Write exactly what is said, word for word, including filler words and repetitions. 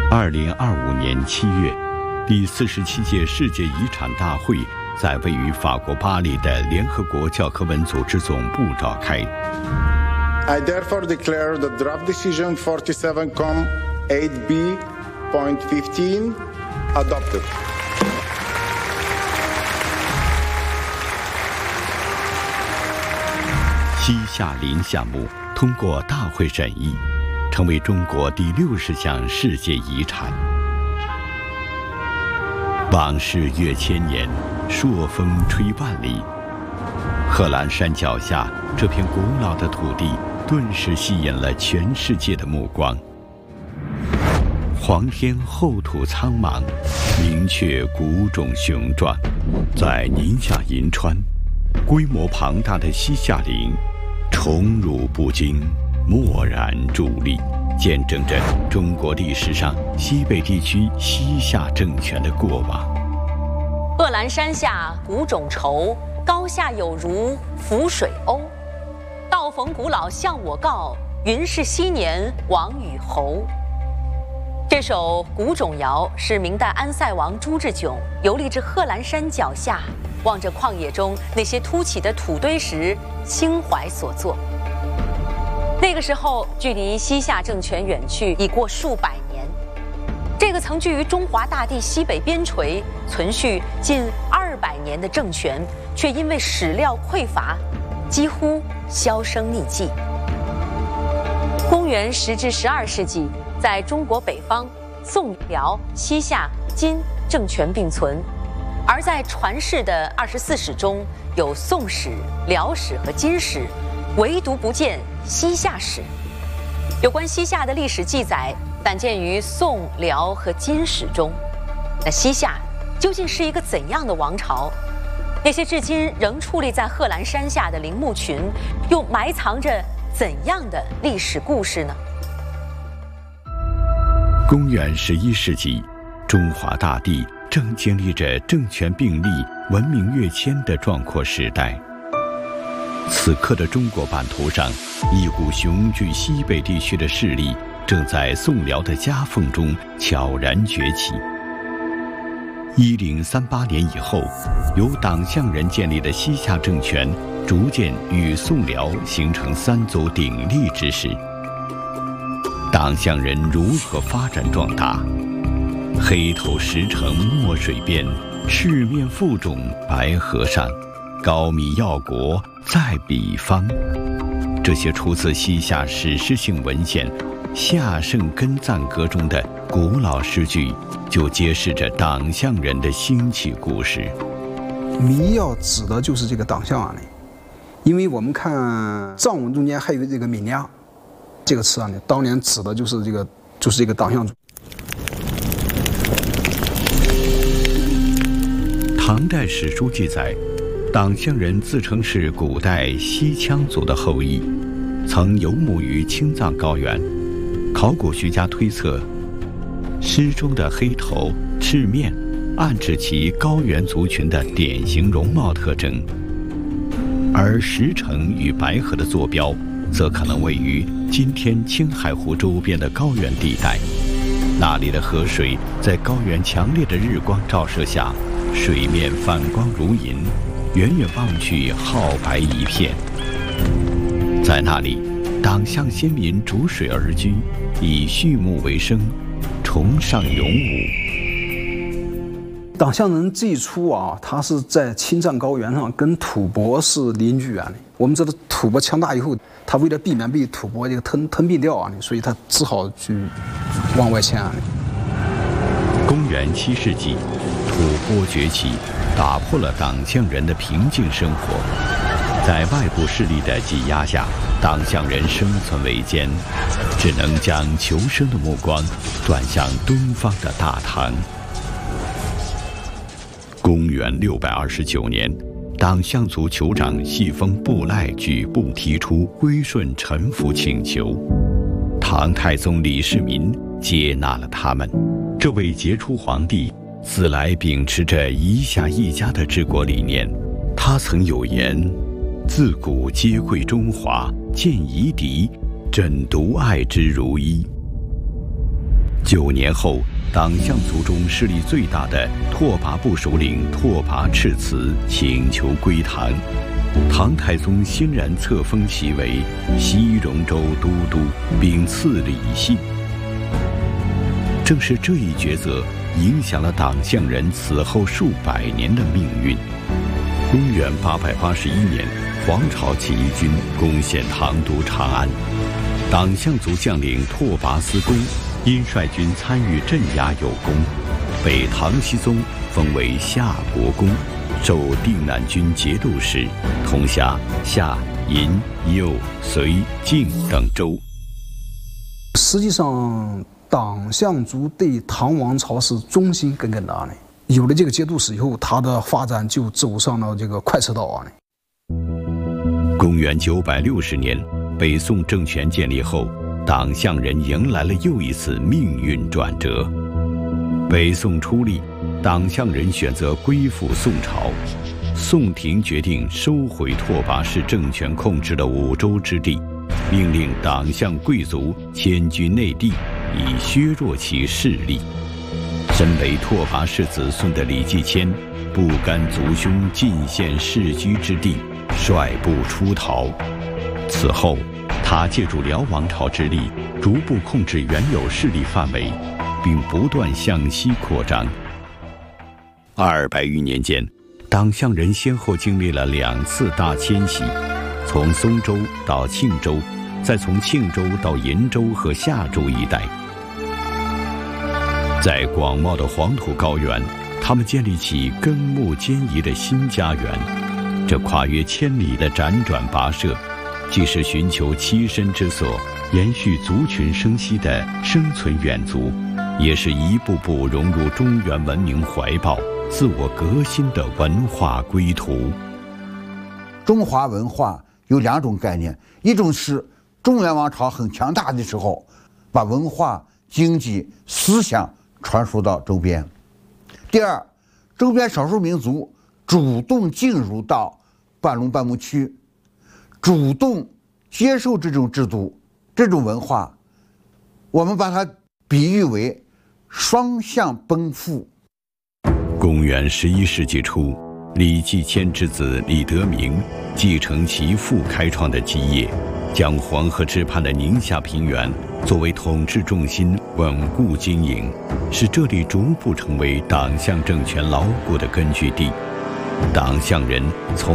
二零二五年七月，第四十七届世界遗产大会在位于法国巴黎的联合国教科文组织总部召开。 I therefore declare the draft decision forty-seven com eight B point fifteen adopted. 西夏陵项目通过大会审议，成为中国第六十项世界遗产。往事越千年，朔风吹万里。贺兰山脚下这片古老的土地，顿时吸引了全世界的目光。皇天厚土苍茫，明确古冢雄壮。在宁夏银川，规模庞大的西夏陵宠辱不惊，默然伫立，见证着中国历史上西北地区西夏政权的过往。 贺兰山下古冢稠，高下有如浮水鸥。道逢古老向我告，云是昔年王与侯。这首古冢谣是明代安塞王朱志炯游历至贺兰山脚下，望着旷野中那些凸起的土堆时，心怀所作。那个时候，距离西夏政权远去已过数百年，这个曾居于中华大地西北边陲、存续近二百年的政权，却因为史料匮乏，几乎销声匿迹。公元十至十二世纪，在中国北方，宋、辽、西夏、金政权并存，而在传世的二十四史中，有宋史、辽史和金史，唯独不见西夏史。有关西夏的历史记载，但见于宋、辽和金史中。那西夏究竟是一个怎样的王朝？那些至今仍矗立在贺兰山下的陵墓群，又埋藏着怎样的历史故事呢？ 公元十一世纪，中华大地正经历着政权并立、文明跃迁的壮阔时代。此刻的中国版图上，一股雄踞西北地区的势力正在宋辽的夹缝中悄然崛起。一零三八年以后，由党项人建立的西夏政权逐渐与宋辽形成三足鼎立之势。党项人如何发展壮大？黑头石城墨水边，赤面负种白河上，高密要国在彼方。这些出自西夏史诗性文献《夏圣根赞歌》中的古老诗句，就揭示着党项人的兴起故事。 密要指的就是这个党项人，因为我们看藏文中间还有这个闽亮这个词啊，当年指的就是这个就是这个党项族。 唐代史书记载，党项人自称是古代西羌族的后裔，曾游牧于青藏高原。考古学家推测，诗中的黑头、赤面暗指其高原族群的典型容貌特征，而石城与白河的坐标则可能位于今天青海湖周边的高原地带。那里的河水在高原强烈的日光照射下，水面反光如银，远远望去皓白一片。在那里，党项先民逐水而居，以畜牧为生，崇尚勇武。 党项人最初啊，他是在青藏高原上跟吐蕃是邻居啊。我们知道吐蕃强大以后，他为了避免被吐蕃这个吞吞并掉啊，所以他只好去往外迁啊。 公元七世纪，吐蕃崛起，打破了党项人的平静生活。在外部势力的挤压下，党项人生存维艰，只能将求生的目光转向东方的大唐。公元六百二十九年，党项族酋长细封布赖举步提出归顺臣服请求，唐太宗李世民接纳了他们。这位杰出皇帝自来秉持着夷夏一家的治国理念，他曾有言：自古皆贵中华，见夷狄，朕独爱之如一。 九年后，党项族中势力最大的拓跋部首领拓跋赤辞请求归唐，唐太宗欣然册封其为西戎州都督，并赐李姓。正是这一抉择，影响了党项人此后数百年的命运。公元八百八十一年，黄巢起义军攻陷唐都长安，党项族将领拓跋思恭因率军参与镇压有功，被唐僖宗封为夏国公，授定南军节度使，统辖夏、银、右、隋、晋等州。 实际上，党项族对唐王朝是忠心耿耿的啊！有了这个节度使以后，他的发展就走上了这个快车道啊！ 公元九百六十年，北宋政权建立后，党项人迎来了又一次命运转折。北宋初立，党项人选择归附宋朝，宋廷决定收回拓跋氏政权控制的五州之地，命令党项贵族迁居内地，以削弱其势力。身为拓跋氏子孙的李继迁不甘族兄进献世居之地，率部出逃。此后，他借助辽王朝之力，逐步控制原有势力范围，并不断向西扩张。二百余年间，党项人先后经历了两次大迁徙，从松州到庆州，再从庆州到银州和夏州一带。在广袤的黄土高原，他们建立起根木兼宜的新家园。这跨越千里的辗转跋涉，既是寻求栖身之所、延续族群生息的生存远足，也是一步步融入中原文明怀抱、自我革新的文化归途。 中华文化有两种概念，一种是中原王朝很强大的时候，把文化、经济、思想传输到周边；第二，周边少数民族主动进入到半龙半牧区，主动接受这种制度、这种文化，我们把它比喻为双向奔赴。 公元十一世纪初，李继迁之子李德明继承其父开创的基业，将黄河之畔的宁夏平原作为统治重心稳固经营，使这里逐步成为党项政权牢固的根据地。党项人从